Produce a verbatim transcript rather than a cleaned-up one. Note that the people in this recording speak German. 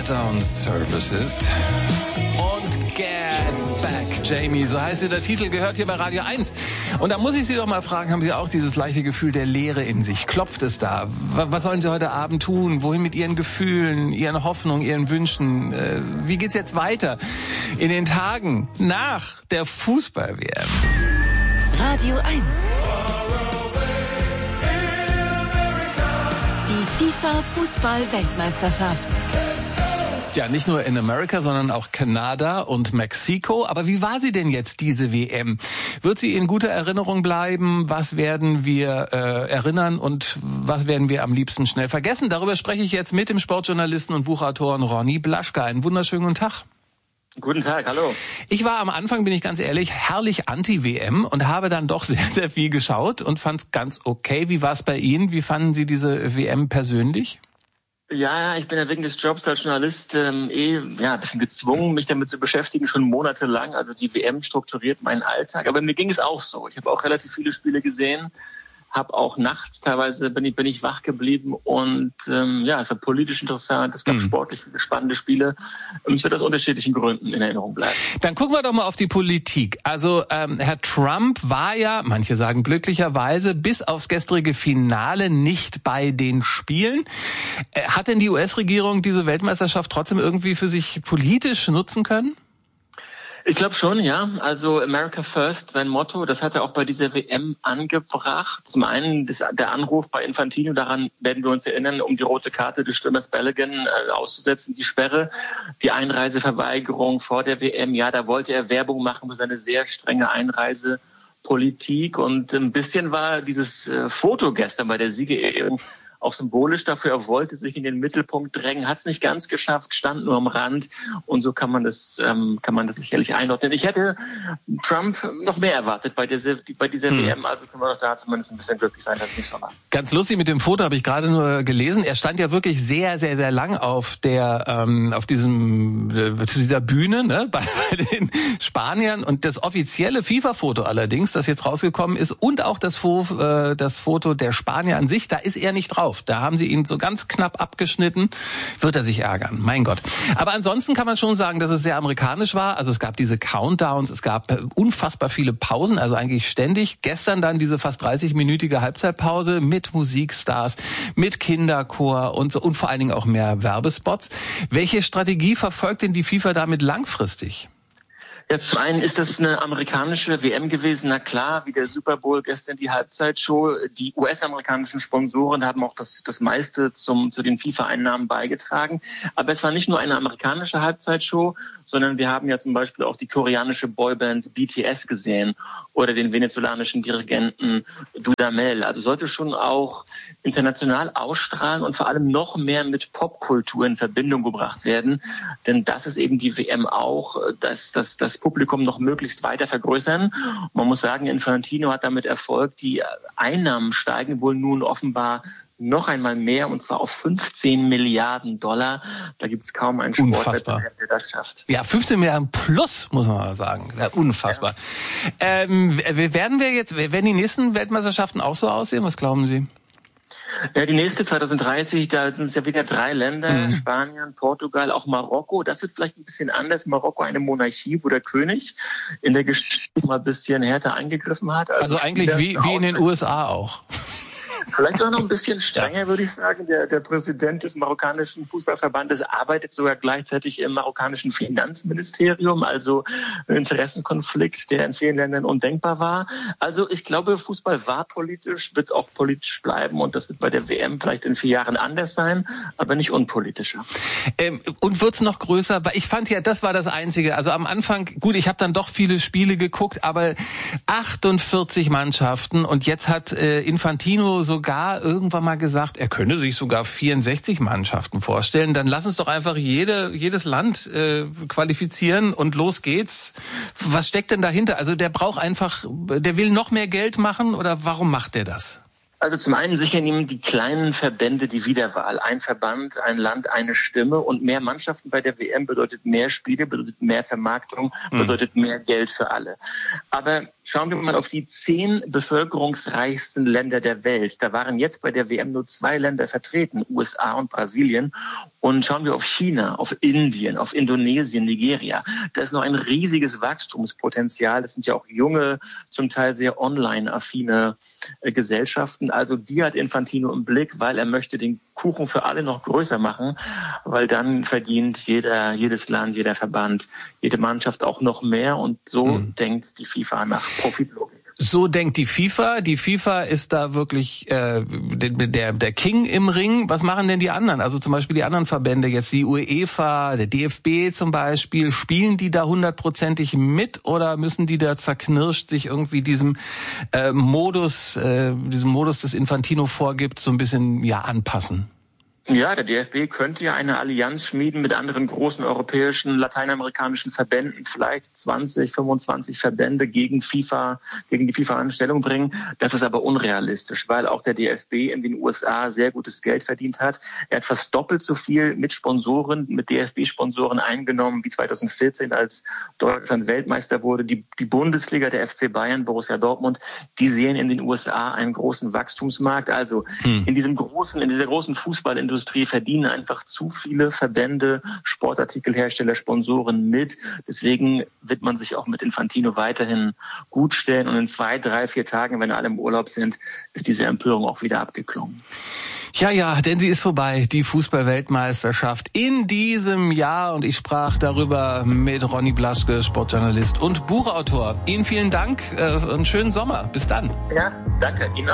Countdown Services und Get Back, Jamie, so heißt der Titel, gehört hier bei Radio eins. Und da muss ich Sie doch mal fragen, haben Sie auch dieses leichte Gefühl der Leere in sich? Klopft es da? Was sollen Sie heute Abend tun? Wohin mit Ihren Gefühlen, Ihren Hoffnungen, Ihren Wünschen? Wie geht's jetzt weiter in den Tagen nach der Fußball-W M? Radio eins. Die FIFA-Fußball-Weltmeisterschaft. Ja, nicht nur in Amerika, sondern auch Kanada und Mexiko. Aber wie war sie denn jetzt, diese W M? Wird sie in guter Erinnerung bleiben? Was werden wir äh, erinnern und was werden wir am liebsten schnell vergessen? Darüber spreche ich jetzt mit dem Sportjournalisten und Buchautoren Ronny Blaschka. Einen wunderschönen guten Tag. Guten Tag, hallo. Ich war am Anfang, bin ich ganz ehrlich, herrlich anti-W M und habe dann doch sehr, sehr viel geschaut und fand es ganz okay. Wie war es bei Ihnen? Wie fanden Sie diese W M persönlich? Ja, ich bin ja wegen des Jobs als Journalist ähm, eh ja, ein bisschen gezwungen, mich damit zu beschäftigen, schon monatelang. Also die W M strukturiert meinen Alltag. Aber mir ging es auch so. Ich habe auch relativ viele Spiele gesehen, habe auch nachts teilweise bin ich bin ich wach geblieben und ähm, ja, es war politisch interessant, es gab mhm. sportlich viele spannende Spiele und es wird aus unterschiedlichen Gründen in Erinnerung bleiben. Dann gucken wir doch mal auf die Politik. Also ähm, Herr Trump war ja, manche sagen glücklicherweise, bis aufs gestrige Finale nicht bei den Spielen. Äh, hat denn die U S-Regierung diese Weltmeisterschaft trotzdem irgendwie für sich politisch nutzen können? Ich glaube schon, ja. Also America First, sein Motto, das hat er auch bei dieser W M angebracht. Zum einen das, der Anruf bei Infantino, daran werden wir uns erinnern, um die rote Karte des Stürmers Balogun äh, auszusetzen, die Sperre, die Einreiseverweigerung vor der W M. Ja, da wollte er Werbung machen für seine sehr strenge Einreisepolitik. Und ein bisschen war dieses äh, Foto gestern bei der Siegerehrung auch symbolisch dafür. Er wollte sich in den Mittelpunkt drängen, hat es nicht ganz geschafft, stand nur am Rand und so kann man das ähm, kann man das sicherlich einordnen. Ich hätte Trump noch mehr erwartet bei dieser bei dieser hm. W M, also können wir doch da zumindest ein bisschen glücklich sein, dass es nicht so war. Ganz lustig mit dem Foto habe ich gerade nur gelesen. Er stand ja wirklich sehr sehr sehr lang auf der ähm, auf diesem äh, dieser Bühne, ne, bei den Spaniern und das offizielle FIFA-Foto allerdings, das jetzt rausgekommen ist und auch das, Fo- äh, das Foto der Spanier an sich, da ist er nicht drauf. Da haben sie ihn so ganz knapp abgeschnitten. Wird er sich ärgern, mein Gott. Aber ansonsten kann man schon sagen, dass es sehr amerikanisch war. Also es gab diese Countdowns, es gab unfassbar viele Pausen, also eigentlich ständig. Gestern dann diese fast dreißig-minütige Halbzeitpause mit Musikstars, mit Kinderchor und so und vor allen Dingen auch mehr Werbespots. Welche Strategie verfolgt denn die FIFA damit langfristig? Ja, zum einen ist das eine amerikanische W M gewesen, na klar, wie der Super Bowl gestern die Halbzeitshow. Die U S-amerikanischen Sponsoren haben auch das, das meiste zum, zu den FIFA-Einnahmen beigetragen. Aber es war nicht nur eine amerikanische Halbzeitshow, sondern wir haben ja zum Beispiel auch die koreanische Boyband B T S gesehen oder den venezolanischen Dirigenten Dudamel. Also sollte schon auch international ausstrahlen und vor allem noch mehr mit Popkultur in Verbindung gebracht werden. Denn das ist eben die W M auch, dass das, das Publikum noch möglichst weiter vergrößern. Man muss sagen, Infantino hat damit Erfolg. Die Einnahmen steigen wohl nun offenbar noch einmal mehr, und zwar auf fünfzehn Milliarden Dollar. Da gibt es kaum einen Sportwettbewerb, der das schafft. Ja, fünfzehn Milliarden plus, muss man mal sagen. Ja, unfassbar. Ja. Ähm, werden wir jetzt, werden die nächsten Weltmeisterschaften auch so aussehen? Was glauben Sie? Ja, die nächste zwanzig dreißig, da sind es ja wieder drei Länder, mhm. Spanien, Portugal, auch Marokko. Das wird vielleicht ein bisschen anders. Marokko eine Monarchie, wo der König in der Geschichte mal ein bisschen härter eingegriffen hat. Also, also eigentlich wie, wie in den U S A auch. Vielleicht auch noch ein bisschen strenger, würde ich sagen. Der, der Präsident des marokkanischen Fußballverbandes arbeitet sogar gleichzeitig im marokkanischen Finanzministerium, also ein Interessenkonflikt, der in vielen Ländern undenkbar war. Also ich glaube, Fußball war politisch, wird auch politisch bleiben und das wird bei der W M vielleicht in vier Jahren anders sein, aber nicht unpolitischer. Ähm, und wird's noch größer? Ich fand ja, das war das Einzige. Also am Anfang, gut, ich habe dann doch viele Spiele geguckt, aber achtundvierzig Mannschaften und jetzt hat äh, Infantino sogar irgendwann mal gesagt, er könne sich sogar vierundsechzig Mannschaften vorstellen. Dann lass uns doch einfach jede, jedes Land äh, qualifizieren und los geht's. Was steckt denn dahinter? Also der braucht einfach, der will noch mehr Geld machen oder warum macht der das? Also zum einen sichern ihm die kleinen Verbände die Wiederwahl. Ein Verband, ein Land, eine Stimme und mehr Mannschaften bei der W M bedeutet mehr Spiele, bedeutet mehr Vermarktung, bedeutet mehr Geld für alle. Aber schauen wir mal auf die zehn bevölkerungsreichsten Länder der Welt. Da waren jetzt bei der W M nur zwei Länder vertreten, U S A und Brasilien. Und schauen wir auf China, auf Indien, auf Indonesien, Nigeria. Da ist noch ein riesiges Wachstumspotenzial. Das sind ja auch junge, zum Teil sehr online-affine äh, Gesellschaften. Also die hat Infantino im Blick, weil er möchte den Kuchen für alle noch größer machen, weil dann verdient jeder, jedes Land, jeder Verband, jede Mannschaft auch noch mehr. Und so mhm. denkt die FIFA nach Profitlogik. So denkt die FIFA. Die FIFA ist da wirklich äh, der der King im Ring. Was machen denn die anderen? Also zum Beispiel die anderen Verbände, jetzt die UEFA, der D F B zum Beispiel. Spielen die da hundertprozentig mit oder müssen die da zerknirscht sich irgendwie diesem äh, Modus, äh, diesem Modus, das Infantino vorgibt, so ein bisschen ja anpassen? Ja, der D F B könnte ja eine Allianz schmieden mit anderen großen europäischen, lateinamerikanischen Verbänden, vielleicht zwanzig, fünfundzwanzig Verbände gegen FIFA, gegen die FIFA in Stellung bringen. Das ist aber unrealistisch, weil auch der D F B in den U S A sehr gutes Geld verdient hat. Er hat fast doppelt so viel mit Sponsoren, mit D F B-Sponsoren eingenommen wie zweitausendvierzehn, als Deutschland Weltmeister wurde. Die, die Bundesliga, der F C Bayern, Borussia Dortmund, die sehen in den U S A einen großen Wachstumsmarkt. Also hm. in diesem großen, in dieser großen Fußballindustrie verdienen einfach zu viele Verbände, Sportartikelhersteller, Sponsoren mit. Deswegen wird man sich auch mit Infantino weiterhin gut stellen. Und in zwei, drei, vier Tagen, wenn alle im Urlaub sind, ist diese Empörung auch wieder abgeklungen. Ja, ja, denn sie ist vorbei, die Fußball-Weltmeisterschaft in diesem Jahr. Und ich sprach darüber mit Ronny Blaschke, Sportjournalist und Buchautor. Ihnen vielen Dank äh, und schönen Sommer. Bis dann. Ja, danke. Ihnen